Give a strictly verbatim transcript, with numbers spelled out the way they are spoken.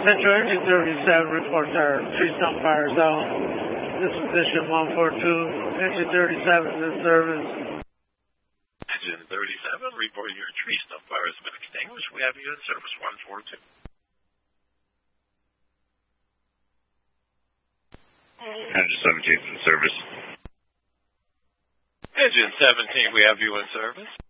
Central Engine thirty-seven reports our tree stump fire zone. This is position one four two. Engine thirty-seven is in service. Engine thirty-seven, reporting your tree stump fire has been extinguished. We have you in service one four two. Engine seventeen is in service. Engine seventeen, we have you in service.